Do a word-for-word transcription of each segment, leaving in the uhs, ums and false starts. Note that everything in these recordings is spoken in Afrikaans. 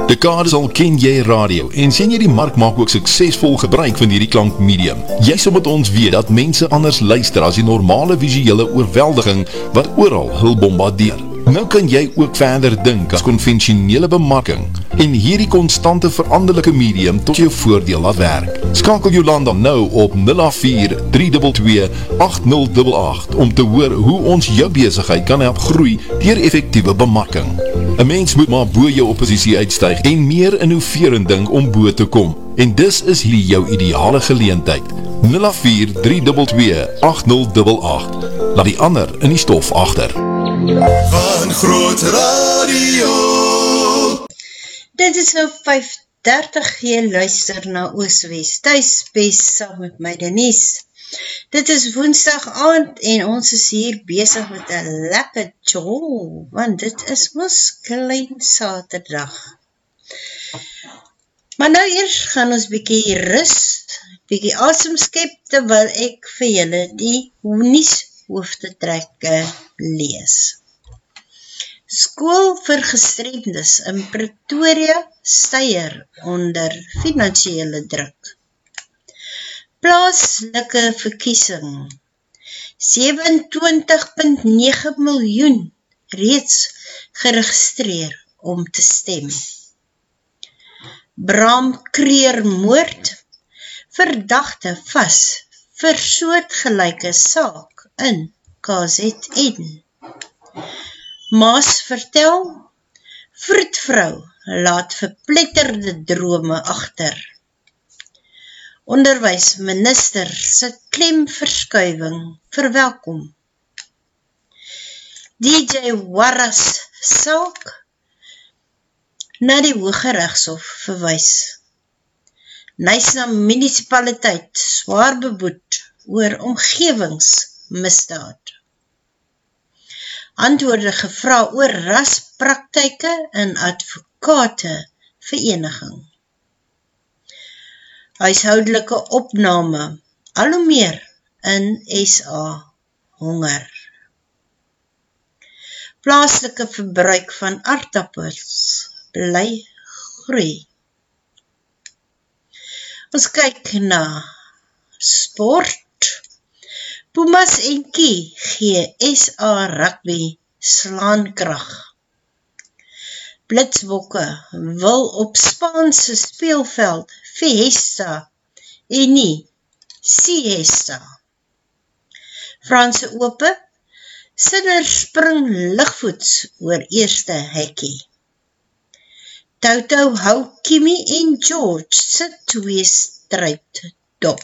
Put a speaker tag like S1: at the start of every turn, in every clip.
S1: Dekades al ken jy radio en sien jy die mark maak ook suksesvol gebruik van hierdie klankmedium. Jy sal met ons weet dat mense anders luister as die normale visuele oorweldiging wat oral hul bombardeer. Nou kan jy ook verder dink as konvensionele bemarking en hierdie konstante veranderlike medium tot jou voordeel laat werk. Skakel Jolanda nou op nul agt vier drie twee twee agt nul agt agt om te hoor hoe ons jou besigheid kan help groei deur effektiewe bemarking. 'n Mens moet maar bo jou oppositie uitstyg en meer innoverend dink om bo te kom. En dis is hier jou ideale geleentheid. nul agt vier drie twee twee agt nul agt agt. Laat die ander in die stof agter.
S2: Van Groot Radio.
S3: Dit is nou vyf dertig, jy luister na Ooswes Tuisbes saam met my Denise. Dit is woensdag aand en ons is hier bezig met een lekker jol, want dit is ons klein Saterdag. Maar nou eers gaan ons bykie rust, bykie asem skep, terwyl ek vir julle die nuus hoofdtrekke lees. Skool vir gestremdes in Pretoria steier onder finansiële druk. Plaaslike verkiesing. sewe en twintig komma nege miljoen reeds geregistreer om te stem. Bram Kreer moord. Verdagte vas vir soortgelyke saak in K Z N. Maas vertel, vroedvrou laat verpletterde drome agter. Onderwysminister se klemverskuiwing verwelkom. D J Warras saak na die Hooggeregshof verwys. Knysna munisipaliteit swaar beboet oor omgewingsmisdaad. Antwoorde gevra oor raspraktyke in advokate vereniging. Huishoudelike opname, al hoe meer in S A honger. Plaaslike verbruik van aardappels bly groei. Ons kyk na sport. Pumas en Kie gee S A rugby slaankrag. Blitsbokke wil op Spaanse speelveld Fiesta en nie Siesta. Franse Ope, Sinner spring ligvoets oor eerste hekkie. Toto hou Kimi en George se twee stryd dop.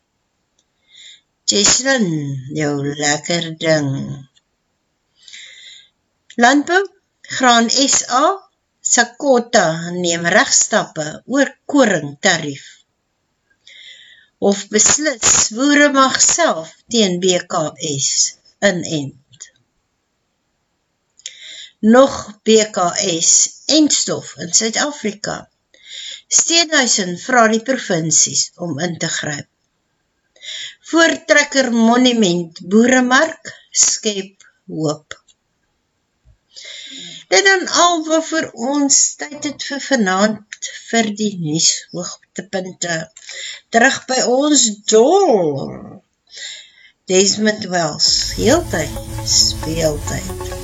S3: Jesslyn, jou lekker ding. Landbou, Graan S A, Sakota neem regstappe oor koringtarief. Of beslis, boere mag self teen B K S inent. Nog B K S entstof in Suid-Afrika. Steenhuisen vra die provinsies om in te gryp. Voortrekker monument Boeremark skep hoop. Dit dan al wat vir ons tyd het vir vanaand vir die nuus hoogtepunte. Terug by ons Joel. Desmond Wells, heeltyd, speeltyd.